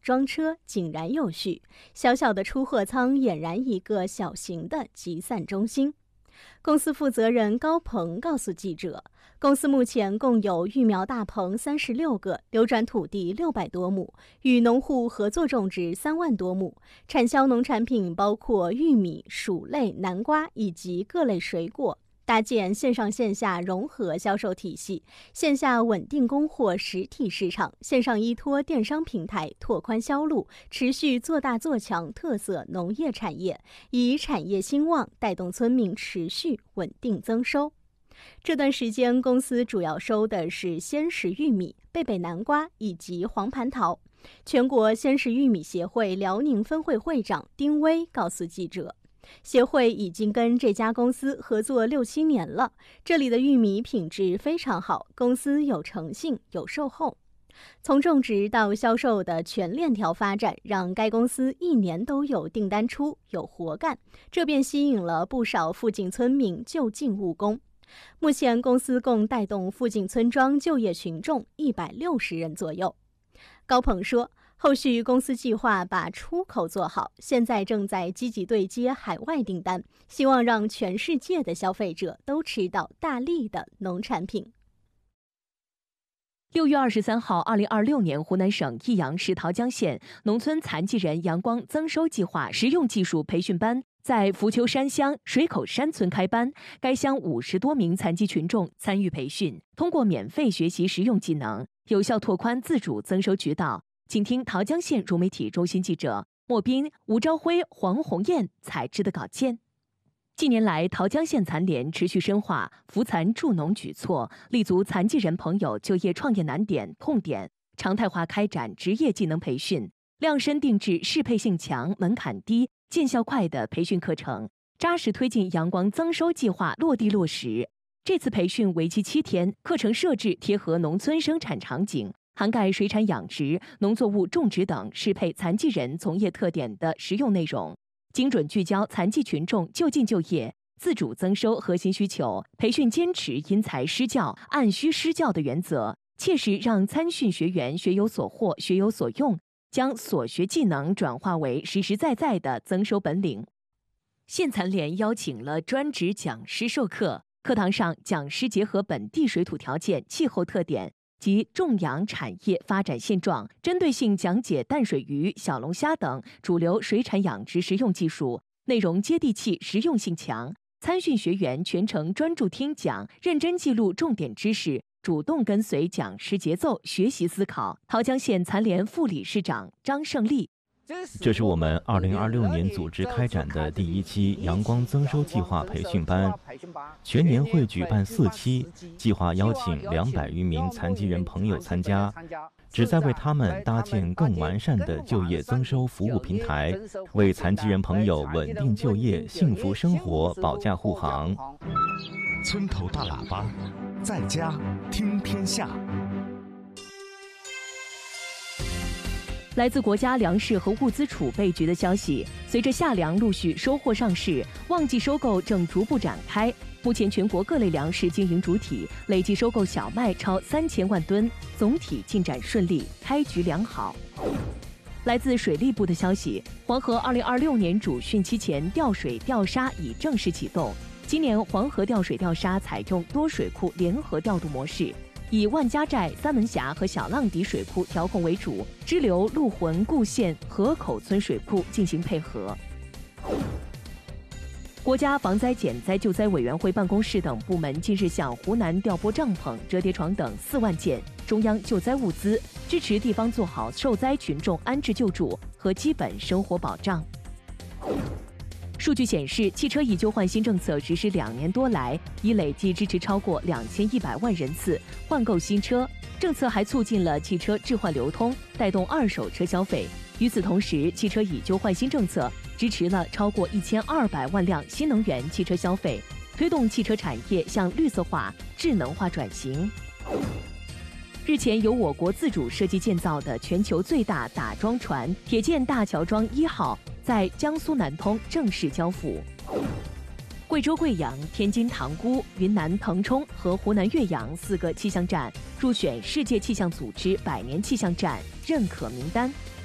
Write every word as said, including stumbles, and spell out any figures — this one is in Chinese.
装车井然有序，小小的出货仓俨然一个小型的集散中心。公司负责人高鹏告诉记者，公司目前共有育苗大棚三十六个，流转土地六百多亩，与农户合作种植三万多亩，产销农产品包括玉米、薯类、南瓜以及各类水果。搭建线上线下融合销售体系，线下稳定供货实体市场，线上依托电商平台拓宽销路，持续做大做强特色农业产业，以产业兴旺带动村民持续稳定增收。这段时间，公司主要收的是鲜食玉米、贝贝南瓜以及黄蟠桃。全国鲜食玉米协会辽宁分会会长丁威告诉记者，协会已经跟这家公司合作六七年了，这里的玉米品质非常好，公司有诚信、有售后。从种植到销售的全链条发展，让该公司一年都有订单出，有活干，这便吸引了不少附近村民就近务工。目前公司共带动附近村庄就业群众一百六十人左右。高鹏说，后续公司计划把出口做好，现在正在积极对接海外订单，希望让全世界的消费者都吃到大粒的农产品。 六月二十三号，二零二六年湖南省益阳市桃江县农村残疾人阳光增收计划实用技术培训班在浮丘山乡水口山村开班，该乡五十多名残疾群众参与培训，通过免费学习实用技能，有效拓宽自主增收渠道。请听桃江县融媒体中心记者莫斌、吴朝辉、黄红艳采制的稿件。近年来，桃江县残联持续深化扶残助农举措，立足残疾人朋友就业创业难点、痛点，常态化开展职业技能培训，量身定制适配性强、门槛低、见效快的培训课程，扎实推进阳光增收计划落地落实。这次培训为期七天，课程设置贴合农村生产场景，涵盖水产养殖、农作物种植等适配残疾人从业特点的实用内容，精准聚焦残疾群众就近就业、自主增收核心需求。培训坚持因材施教、按需施教的原则，切实让参训学员学有所获、学有所用，将所学技能转化为实实在在的增收本领。县残联邀请了专职讲师授课，课堂上讲师结合本地水土条件、气候特点及种养产业发展现状，针对性讲解淡水鱼、小龙虾等主流水产养殖实用技术，内容接地气、实用性强。参训学员全程专注听讲，认真记录重点知识，主动跟随讲师节奏学习思考。桃江县残联副理事长张胜利， 这是我们二零二六年组织开展的第一期阳光增收计划培训班，全年会举办四期，计划邀请两百余名残疾人朋友参加，旨在为他们搭建更完善的就业增收服务平台，为残疾人朋友稳定就业、幸福生活保驾护航。 村头大喇叭，在家听天下。 来自国家粮食和物资储备局的消息，随着夏粮陆续收货上市，旺季收购正逐步展开。目前全国各类粮食经营主体累计收购小麦超三千万吨，总体进展顺利，开局良好。来自水利部的消息，黄河二零二六年主汛期前调水调沙已正式启动。今年黄河调水调沙采用多水库联合调度模式，以万家寨、三门峡和小浪底水库调控为主，支流陆浑固县河口村水库进行配合。国家防灾减灾救灾委员会办公室等部门近日向湖南调拨帐篷、折叠床等四万件中央救灾物资，支持地方做好受灾群众安置救助和基本生活保障。数据显示，汽车以旧换新政策实施两年多来，已累计支持超过两千一百万人次换购新车。政策还促进了汽车置换流通，带动二手车消费。与此同时，汽车以旧换新政策支持了超过一千二百万辆新能源汽车消费，推动汽车产业向绿色化、智能化转型。日前，由我国自主设计建造的全球最大打桩船“铁建大桥桩一号”在江苏南通正式交付。贵州贵阳、天津塘沽、云南腾冲和湖南岳阳四个气象站入选世界气象组织百年气象站认可名单。